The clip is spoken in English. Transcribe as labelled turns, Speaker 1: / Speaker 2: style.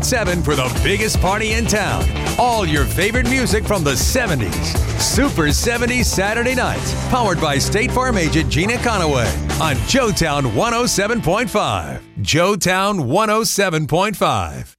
Speaker 1: 7 for the biggest party in town. All your favorite music from the 70s. Super 70s Saturday nights. Powered by State Farm agent Gina Conaway on Joetown 107.5. Joetown 107.5.